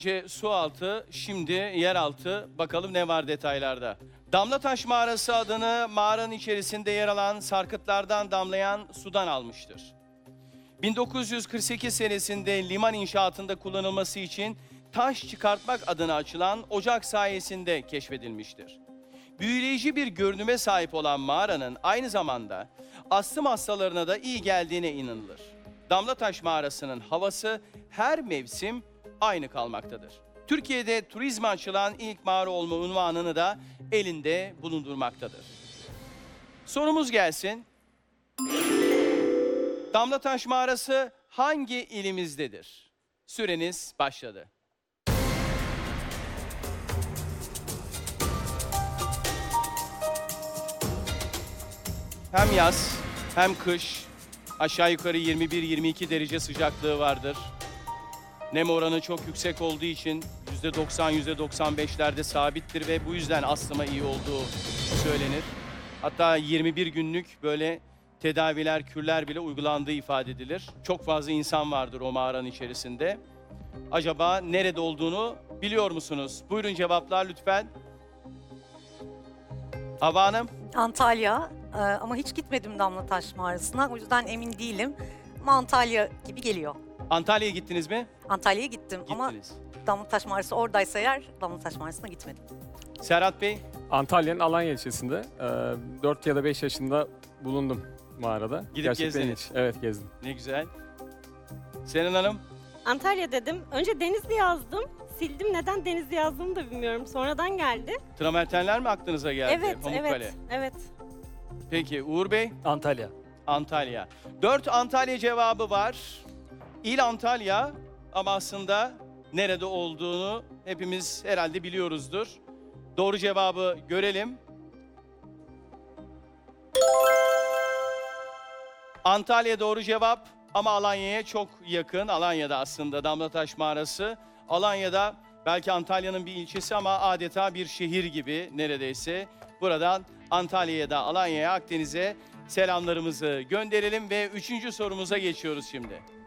Önce su altı, şimdi yeraltı. Bakalım ne var detaylarda. Damlataş Mağarası adını mağaranın içerisinde yer alan sarkıtlardan damlayan sudan almıştır. 1948 senesinde liman inşaatında kullanılması için taş çıkartmak adına açılan ocak sayesinde keşfedilmiştir. Büyüleyici bir görünüme sahip olan mağaranın aynı zamanda astım hastalarına da iyi geldiğine inanılır. Damlataş Mağarası'nın havası her mevsim aynı kalmaktadır. Türkiye'de turizme açılan ilk mağara olma unvanını da elinde bulundurmaktadır. Sorumuz gelsin. Damlataş Mağarası hangi ilimizdedir? Süreniz başladı. Hem yaz hem kış aşağı yukarı 21-22 derece sıcaklığı vardır. Nem oranı çok yüksek olduğu için %90-%95'lerde sabittir ve bu yüzden astıma iyi olduğu söylenir. Hatta 21 günlük böyle tedaviler, kürler bile uygulandığı ifade edilir. Çok fazla insan vardır o mağaranın içerisinde. Acaba nerede olduğunu biliyor musunuz? Buyurun cevaplar lütfen. Hava Hanım. Antalya ama hiç gitmedim Damlataş Mağarası'na. O yüzden emin değilim. Ama Antalya gibi geliyor. Antalya'ya gittiniz mi? Antalya'ya gittim ama Gittiniz. Damlataş Mağarası oradaysa eğer Damlataş Mağarası'na gitmedim. Serhat Bey. Antalya'nın Alanya ilçesinde 4 ya da 5 yaşında bulundum mağarada. Gidip gezdiniz. Evet, gezdim. Ne güzel. Senin Hanım. Antalya dedim. Önce Denizli yazdım. Sildim. Neden Denizli yazdığımı da bilmiyorum. Sonradan geldi. Travertenler mi aklınıza geldi? Evet, Pamukkale. evet. Peki Uğur Bey. Antalya. Antalya. 4 Antalya cevabı var. İl Antalya ama aslında nerede olduğunu hepimiz herhalde biliyoruzdur. Doğru cevabı görelim. Antalya doğru cevap ama Alanya'ya çok yakın. Alanya'da aslında Damlataş Mağarası. Alanya'da belki Antalya'nın bir ilçesi ama adeta bir şehir gibi neredeyse. Buradan Antalya'ya da Alanya'ya, Akdeniz'e selamlarımızı gönderelim ve 3. sorumuza geçiyoruz şimdi.